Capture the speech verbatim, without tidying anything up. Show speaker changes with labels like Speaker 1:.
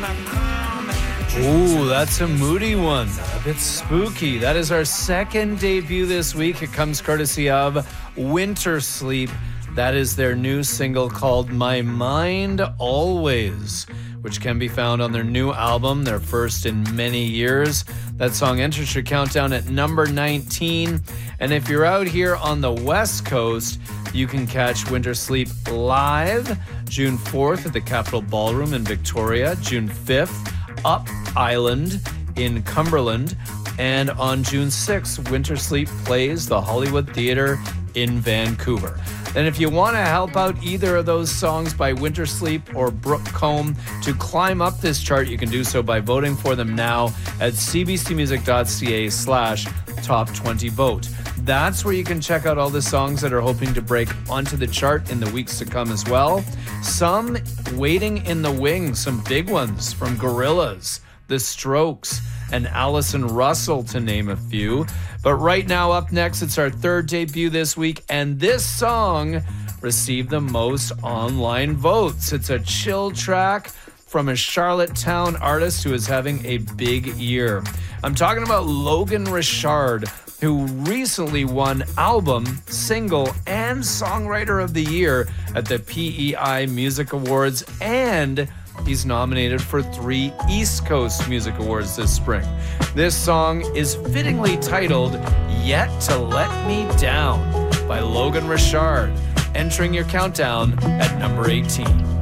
Speaker 1: Ooh, that's a moody one. A bit spooky. That is our second debut this week. It comes courtesy of Winter Sleep. That is their new single called My Mind Always, which can be found on their new album, their first in many years. That song enters your countdown at number nineteen. And if you're out here on the West Coast, you can catch Winter Sleep live June fourth at the Capitol Ballroom in Victoria, June fifth, Up Island in Cumberland, and on June sixth, Winter Sleep plays the Hollywood Theatre in Vancouver. And if you want to help out either of those songs by Winter Sleep or Brooke Combe to climb up this chart, you can do so by voting for them now at cbcmusic.ca slash top 20 vote. That's where you can check out all the songs that are hoping to break onto the chart in the weeks to come as well. Some waiting in the wings, some big ones from Gorillaz, The Strokes, and Allison Russell, to name a few. But right now, up next, it's our third debut this week, and this song received the most online votes. It's a chill track from a Charlottetown artist who is having a big year. I'm talking about Logan Richard, who recently won Album, Single, and Songwriter of the Year at the P E I Music Awards, and he's nominated for three East Coast Music Awards this spring. This song is fittingly titled Yet to Let Me Down by Logan Richard, entering your countdown at number eighteen.